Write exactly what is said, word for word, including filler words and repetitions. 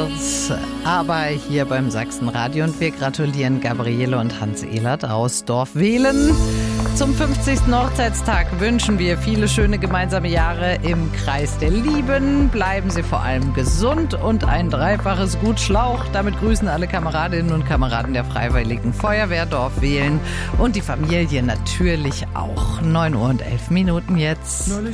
wird, aber hier beim Sachsenradio. Und wir gratulieren Gabriele und Hans Ehlert aus Dorfwehlen. Zum fünfzigsten Hochzeitstag wünschen wir viele schöne gemeinsame Jahre im Kreis der Lieben. Bleiben Sie vor allem gesund und ein dreifaches Gut Schlauch. Damit grüßen alle Kameradinnen und Kameraden der Freiwilligen Feuerwehr Dorfwehlen und die Familie natürlich auch. neun Uhr und elf Minuten jetzt.